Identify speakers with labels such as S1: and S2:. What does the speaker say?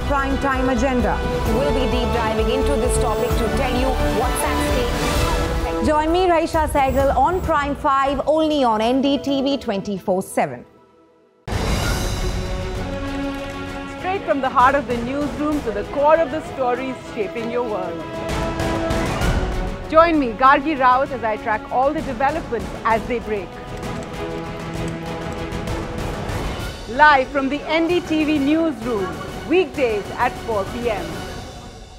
S1: prime time agenda.
S2: We'll be deep diving into this topic to tell you what's at stake.
S1: Join me, Raisha Sehgal, on Prime 5, only on NDTV 24/7.
S3: Straight from the heart of the newsroom to the core of the stories shaping your world. Join me, Gargi Raut, as I track all the developments as they break. Live from the NDTV newsroom, weekdays at 4 p.m.